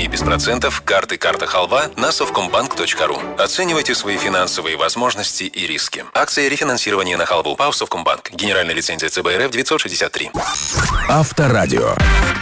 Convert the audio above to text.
и без процентов карты «Карта Халва» на совкомбанк.ру. Оценивайте свои финансовые возможности и риски. Акция рефинансирования на халву ПАО «Совкомбанк». Генеральная лицензия ЦБ РФ 963. Авторадио.